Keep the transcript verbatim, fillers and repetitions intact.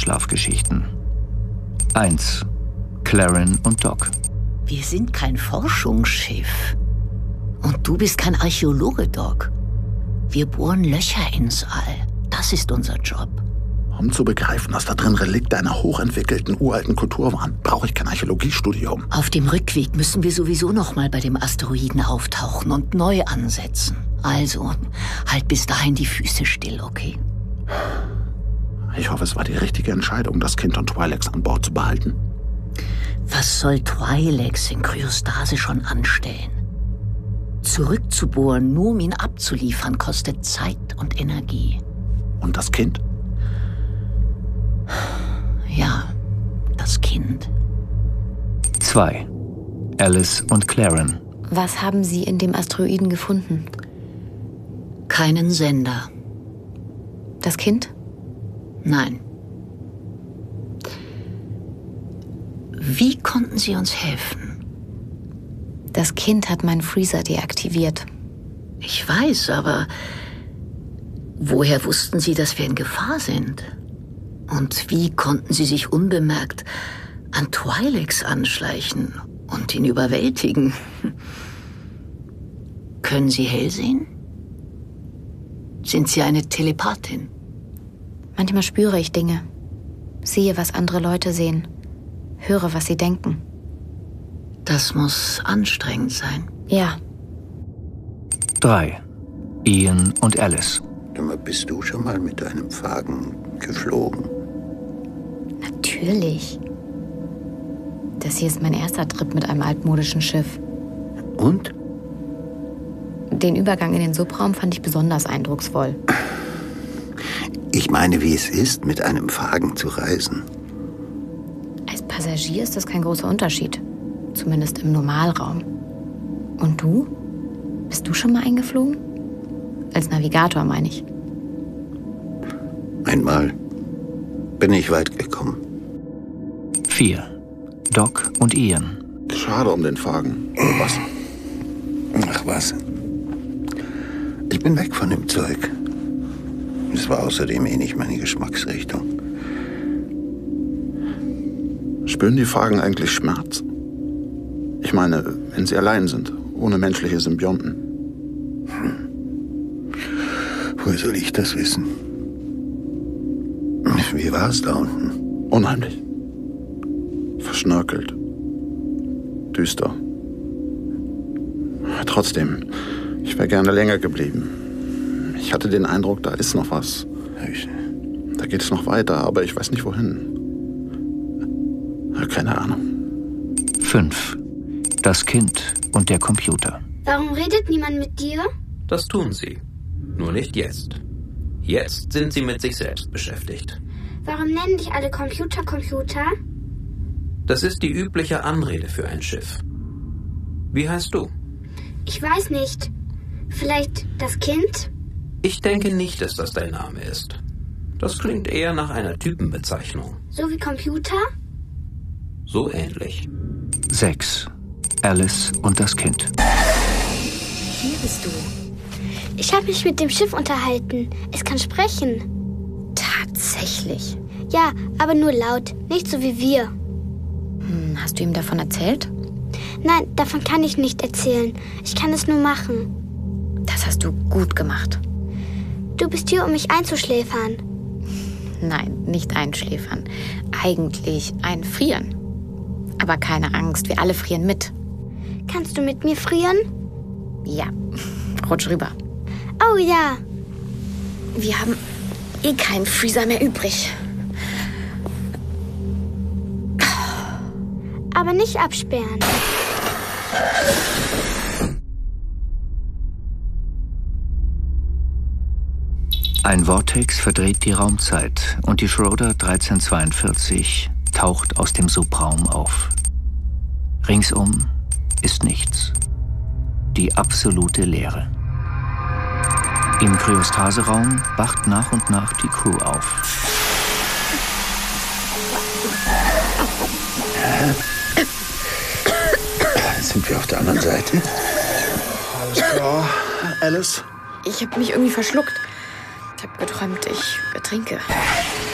Einschlafgeschichten. eins. Claren und Doc. Wir sind kein Forschungsschiff. Und du bist kein Archäologe, Doc. Wir bohren Löcher ins All. Das ist unser Job. Um zu begreifen, dass da drin Relikte einer hochentwickelten, uralten Kultur waren, brauche ich kein Archäologiestudium. Auf dem Rückweg müssen wir sowieso noch mal bei dem Asteroiden auftauchen und neu ansetzen. Also, halt bis dahin die Füße still, okay? Ich hoffe, es war die richtige Entscheidung, das Kind und Twi'leks an Bord zu behalten. Was soll Twi'leks in Kryostase schon anstellen? Zurückzubohren, nur um ihn abzuliefern, kostet Zeit und Energie. Und das Kind? Ja, das Kind. zwei. Alice und Claren. Was haben Sie in dem Asteroiden gefunden? Keinen Sender. Das Kind? Nein. Wie konnten Sie uns helfen? Das Kind hat meinen Freezer deaktiviert. Ich weiß, aber woher wussten Sie, dass wir in Gefahr sind? Und wie konnten Sie sich unbemerkt an Twi'leks anschleichen und ihn überwältigen? Können Sie hell sehen? Sind Sie eine Telepathin? Manchmal spüre ich Dinge, sehe, was andere Leute sehen, höre, was sie denken. Das muss anstrengend sein. Ja. drei. Ian und Alice. Bist du schon mal mit einem Phagen geflogen? Natürlich. Das hier ist mein erster Trip mit einem altmodischen Schiff. Und? Den Übergang in den Subraum fand ich besonders eindrucksvoll. Ich meine, wie es ist, mit einem Phagen zu reisen. Als Passagier ist das kein großer Unterschied. Zumindest im Normalraum. Und du? Bist du schon mal eingeflogen? Als Navigator, meine ich. Einmal bin ich weit gekommen. vier. Doc und Ian. Schade um den Phagen. Was? Ach was. Ich bin weg von dem Zeug. Es war außerdem eh nicht meine Geschmacksrichtung. Spüren die Phagen eigentlich Schmerz? Ich meine, wenn sie allein sind, ohne menschliche Symbionten. Hm. Woher soll ich das wissen? Wie war es da unten? Unheimlich. Verschnörkelt. Düster. Trotzdem, ich wäre gerne länger geblieben. Ich hatte den Eindruck, da ist noch was. Da geht es noch weiter, aber ich weiß nicht wohin. Keine Ahnung. fünf. Das Kind und der Computer. Warum redet niemand mit dir? Das tun sie. Nur nicht jetzt. Jetzt sind sie mit sich selbst beschäftigt. Warum nennen dich alle Computer Computer? Das ist die übliche Anrede für ein Schiff. Wie heißt du? Ich weiß nicht. Vielleicht das Kind? Ich denke nicht, dass das dein Name ist. Das klingt eher nach einer Typenbezeichnung. So wie Computer? So ähnlich. sechs. Alice und das Kind. Hier bist du. Ich habe mich mit dem Schiff unterhalten. Es kann sprechen. Tatsächlich. Ja, aber nur laut. Nicht so wie wir. Hm, hast du ihm davon erzählt? Nein, davon kann ich nicht erzählen. Ich kann es nur machen. Das hast du gut gemacht. Du bist hier, um mich einzuschläfern. Nein, nicht einschläfern. Eigentlich einfrieren. Aber keine Angst, wir alle frieren mit. Kannst du mit mir frieren? Ja, rutsch rüber. Oh ja. Wir haben eh keinen Freezer mehr übrig. Aber nicht absperren. Ein Vortex verdreht die Raumzeit und die Schroeder dreizehn zweiundvierzig taucht aus dem Subraum auf. Ringsum ist nichts. Die absolute Leere. Im Kryostaseraum wacht nach und nach die Crew auf. Sind wir auf der anderen Seite? Alles klar, Alice? Ich habe mich irgendwie verschluckt. Ich habe geträumt, ich ertrinke.